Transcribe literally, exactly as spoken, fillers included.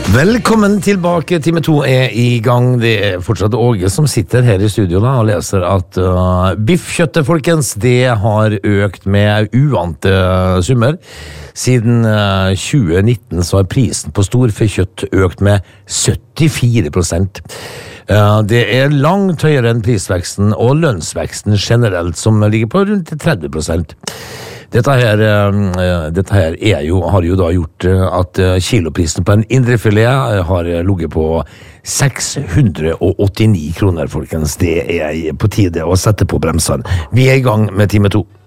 Velkommen tilbake. Time to er i gang. Det er fortsatt Åge som sitter her i studio da, og leser at uh, biffkjøttet, folkens, det har økt med uante summer. Siden uh, tjue nitten så har prisen på storfekjøtt økt med syttifire prosent. Uh, det er langt høyere enn prisveksten og lønnsveksten generelt, som ligger på rundt tretti prosent. Dette her, uh, dette her er jo, har jo da gjort uh, at uh, kiloprisen på en indrefilet uh, har ligget på seks hundre åttini kroner, folkens. Det er på tide å sette på bremsene. Vi er i gang med time to.